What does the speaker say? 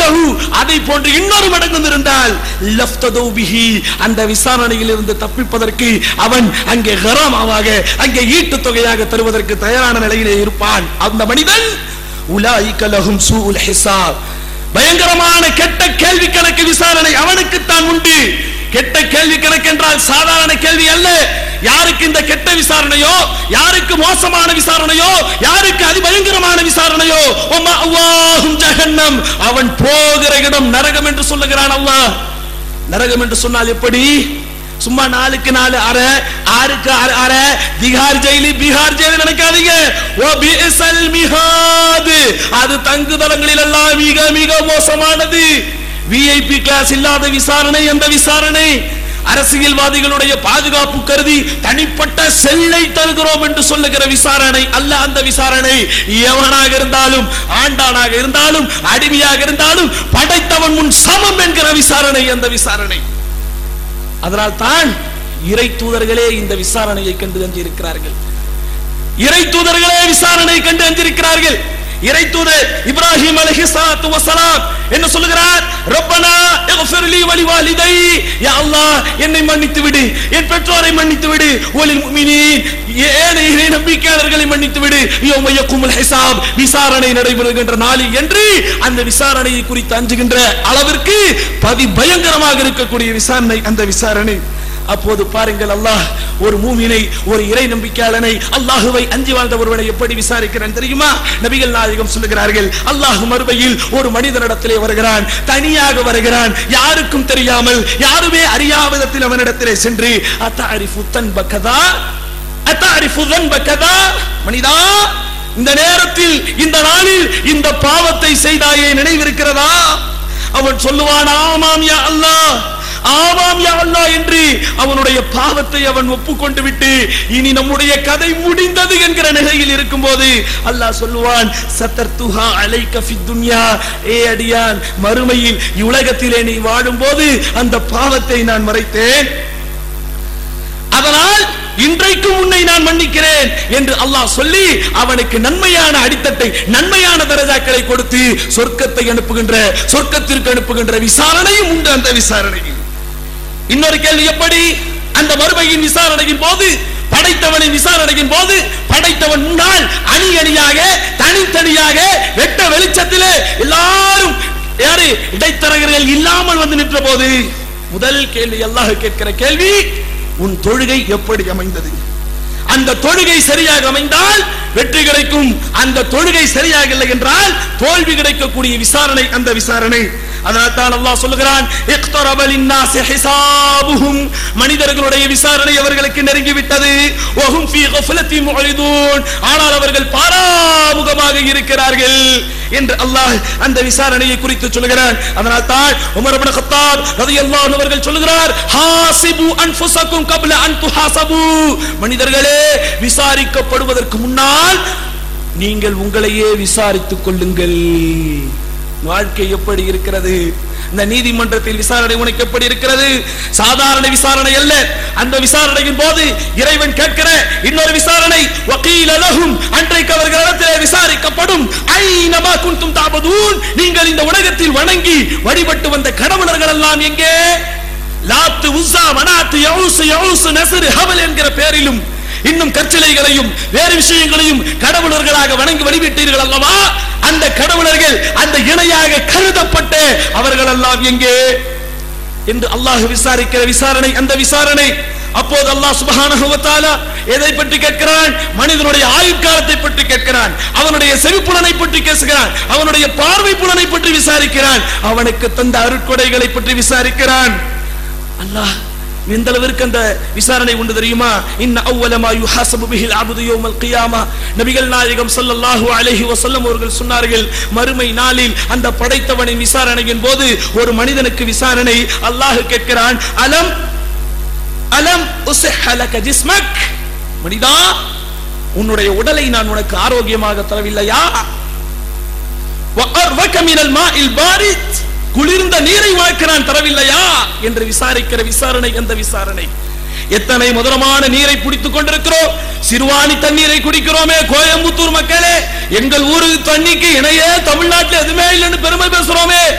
மிஸ்லஹு அதை போன்று இன்னொரு மடங்கு இருந்தால் லஃப்தது பிஹி அந்த விசாரணையில் இருந்து தப்பிப்பதற்கு அவன் அங்கே கராமாவாக அங்கே ஈட்டு தொகையாக தருவதற்கு தயாரான நிலையிலே இருப்பான். அந்த மனிதன் உலாயிக லஹும் சூஉல் ஹிசாப் பயங்கரமான கெட்ட கேள்வி கணக்கு விசாரணை அவனுக்கு தான் உண்டு. கெட்ட கேள்வி கணக்கு என்றால் சாதாரண கேள்வி அல்ல. யாருக்கு இந்த கெட்ட விசாரணையோ, யாருக்கு மோசமான விசாரணையோ, யாருக்கு அதிபயங்கரமான விசாரணையோ, வமாஅவாஹும் ஜஹன்னம் அவன் போகிற இடம் நரகம் என்று சொல்லுகிறான் அல்லாஹ். நரகம் என்று சொன்னால் எப்படி? சும்மா 4க்கு 4 அறை, 6க்கு 6 அறை, திகார் ஜெயிலு பீகார் ஜெயிலு நினைக்காதீங்க. ஓ பிஇஸல் மிஹாத் அது தங்குதளங்களில் எல்லாம் மிக மிக மோசமானது. விஐபி கிளாஸ் இல்லாத விசாரணை அந்த விசாரணை. அரசியல்வாதிகளுடைய பாதுகாப்பு கருதி தனிப்பட்ட செல்லை தருகிறோம் என்று சொல்லுகிற விசாரணை அல்ல அந்த விசாரணை. எவனாக இருந்தாலும், ஆண்டானாக இருந்தாலும், அடிமையாக இருந்தாலும் படைத்தவன் முன் சமம் என்கிற விசாரணை அந்த விசாரணை. அதனால் தான் இறை தூதர்களே இந்த விசாரணையை கண்டு அஞ்சிருக்கிறார்கள். இறை தூதர்களே விசாரணை கண்டு அஞ்சிருக்கிறார்கள். இறை தூதர் இப்ராஹிம் அலைஹிஸ்ஸலாத்து வஸலாம் என்ன சொல்கிறார்? ரப்பனா இக்ஃபிர் லீ வ லிவாலிதை யா அல்லாஹ் என்னை மன்னித்து விடு, என் பெற்றோரை மன்னித்து விடு, வலில் முஃமினீன் ஏனைய நம்பிக்கையாளர்களை மன்னித்து விடு, யௌம யகுமுல் ஹிசாப் விசாரணை நடைபெறுகின்ற நாளில் என்று அந்த விசாரணையை குறித்து அஞ்சுகின்ற அளவிற்கு பயங்கரமாக இருக்கக்கூடிய விசாரணை அந்த விசாரணை. அப்போது பாருங்கள், அல்லாஹ் ஒரு மூமினை, ஒரு இறை நம்பிக்கையாளனை, அல்லாஹுவை அஞ்சி வாழ்ந்த ஒருவனை எப்படி விசாரிக்கிறான் தெரியுமா? நபிகள் நாயகம் சொல்லுகிறார்கள், அல்லாஹ் மறுமையில் ஒரு மனிதனிடத்திலே வருகிறான், தனியாக வருகிறான், யாருக்கும் தெரியாமல், யாருமே அறியாத விதத்தில் அவனிடத்திலே சென்று அத்தஅரிஃபு தன்பகதா அத்தஅரிஃபு தன்பகதா மனிதா இந்த நேரத்தில் இந்த நாளில் இந்த பாவத்தை செய்தாயே நினைவிருக்கிறதா? அவன் சொல்லுவான், ஆமாம் யா அல்லாஹ், ஆமாம் யா அல்லாஹ் என்று அவனுடைய பாவத்தை அவன் ஒப்புக்கொண்டு விட்டு இனி நம்முடைய கதை முடிந்தது என்கிற நிலையில் இருக்கும்போது அல்லாஹ் சொல்லுவான், சத்தர்துஹா அலைக ஃபித் துன்யா ஏ அடியான், மறுமையில் உலகத்திலே நீ வாழும்போது அந்த பாவத்தை நான் மறைத்தேன், அதனால் இன்றைக்கு உன்னை நான் மன்னிக்கிறேன் என்று அல்லாஹ் சொல்லி அவனுக்கு நன்மையான அடித்தட்டை, நன்மையான தரஜாக்களை கொடுத்து சொர்க்கத்திற்கு அனுப்புகின்ற விசாரணையும் உண்டு அந்த விசாரணையில். இன்னொரு கேள்வி, எப்படி அந்த மறுமையின் விசாரணையின் போது, படைத்தவனின் விசாரணையின் போது படைத்தவன் முன்னால் அணி அணியாக தனித்தனியாக வெட்ட வெளிச்சத்திலே எல்லாரும் யாரு இடைத்தரகர்கள் இல்லாமல் வந்து நின்ற போது முதல் கேள்வி அல்லாஹ் கேட்கிற கேள்வி, உன் தொழுகை எப்படி அமைந்தது? அந்த தொழுகை சரியாக அமைந்தால் வெற்றி கிடைக்கும், அந்த தொழுகை சரியாக இல்லை என்றால் தோல்வி கிடைக்கக்கூடிய விசாரணை அந்த விசாரணை. அதனால் தான் அல்லாஹ் சொல்லுகிறான், இக்தரப லின்னாஸி ஹிசாபுஹும் மனிதர்களுடைய விசாரணை அவர்களுக்கு நெருங்கி விட்டது, வஹும் ஃபீ கஃலத்தின் முஅரிதூன் ஆனால் அவர்கள் பாராமுகமாக இருக்கிறார்கள் என்று அல்லாஹ் அந்த விசாரணையை குறித்து சொல்கிறான். அதனால் தான் உமர் இப்னு கத்தாப் ரலியல்லாஹு அன்ஹு அவர்கள் சொல்கிறார், ஹாசிபு அன்ஃபுஸக்கும் கப்ல அன் துஹாசபு மனிதர்களே விசாரிக்கப்படுவதற்கு முன்னால் நீங்கள் உங்களையே விசாரித்துக் கொள்ளுங்கள். வாழ்க்கை எப்படி இருக்கிறது? இந்த நீதிமன்றத்தில் விசாரணை உனக்கு எப்படி இருக்கிறது? சாதாரண விசாரணை அல்ல. அந்த விசாரணையின் போது இறைவன் கேட்கிற இன்னொரு விசாரணை, வகீல லஹும் அன்றைக்கு அவர்களிடத்திலே விசாரிக்கப்படும், ஐனமா குன்தும் தஅபுதூன் நீங்கள் இந்த உலகத்தில் வணங்கி வழிபட்டு வந்த கடவுளர்கள் எல்லாம் எங்கே? லாத் உஸா மனாத் யஊஸ் நஸ்ர் ஹபல் என்கிற பெயரிலும் இன்னும் கற்சிலைகளையும் வேறு விஷயங்களையும் கடவுளர்களாக வணங்கி வழிபட்டீர்கள் அல்லவா? அந்த கடவுளர்கள் அந்த இணையாக கருதப்பட்ட அவர்கள் எல்லாம் எங்கே என்று அல்லாஹ் விசாரிக்கிற விசாரணை அந்த விசாரணை. அப்போது அல்லாஹ் சுப்ஹானஹு வ தஆலா எதை பற்றி கேட்கிறான்? மனிதனுடைய ஆயுட்காலத்தை பற்றி கேட்கிறான், அவனுடைய செவிப்புலனை பற்றி பேசுகிறான், அவனுடைய பார்வை புலனை பற்றி விசாரிக்கிறான், அவனுக்கு தந்த அருட்கொடைகளை பற்றி விசாரிக்கிறான். அல்லாஹ் எந்த அளவிற்கு அந்த விசாரணை உண்டு தெரியுமா? இன்ன அவ்வல மா யுஹாஸபு பிஹில் அப்து யௌமல் கியாமா நபிகள் நாயகம் ஸல்லல்லாஹு அலைஹி வஸல்லம் அவர்கள் சொன்னார்கள், மறுமை நாளில் அந்த படைத்தவனின் விசாரணையின் போது ஒரு மனிதனுக்கு விசாரணை. அல்லாஹ் கேட்கிறான், அலம் அலம் உஸஹ லக ஜிஸ்மக் மனிதா உன்னுடைய உடலை நான் உனக்கு ஆரோக்கியமாக தரவில்லையா? வ அர்வக மினல் மாஇல் பாரித் குளிர்ந்த நீரை உனக்கு நான் தரவில்லையா என்று விசாரிக்கிற விசாரணை அந்த விசாரணை. எத்தனை மதுரமான நீரை குடித்துக் கொண்டிருக்கிறோம், சிறுவாணி தண்ணீரை குடிக்கிறோமே. கோயம்புத்தூர் மக்களே, எங்கள் ஊருக்கு தண்ணிக்கு இணைய தமிழ்நாட்டில் எதுவுமே இல்லைன்னு பெருமை பேசுறோமே.